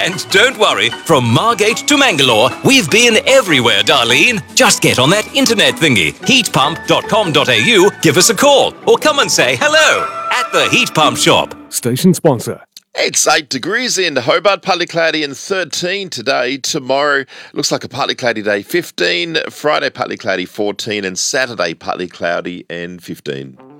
And don't worry, from Margate to Mangalore, we've been everywhere, Darlene. Just get on that internet thingy, heatpump.com.au, give us a call, or come and say hello at the Heat Pump Shop. Station sponsor. It's 8 degrees in Hobart, partly cloudy, and 13 today. Tomorrow looks like a partly cloudy day, 15. Friday, partly cloudy, 14. And Saturday, partly cloudy and 15.